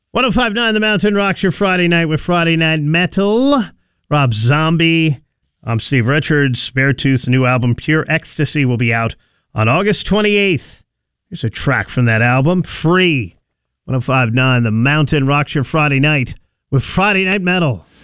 1059 The Mountain rocks your Friday night with Friday Night Metal. Rob Zombie. I'm Steve Richards. Beartooth's new album, Pure Ecstasy, will be out on August 28th. Here's a track from that album, Free. 1059 The Mountain rocks your Friday night with Friday Night Metal.